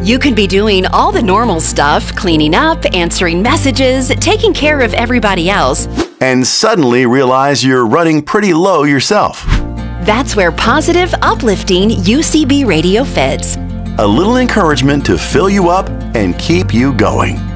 You could be doing all the normal stuff, cleaning up, answering messages, taking care of everybody else, and suddenly realize you're running pretty low yourself. That's where positive, uplifting UCB radio fits. A little encouragement to fill you up and keep you going.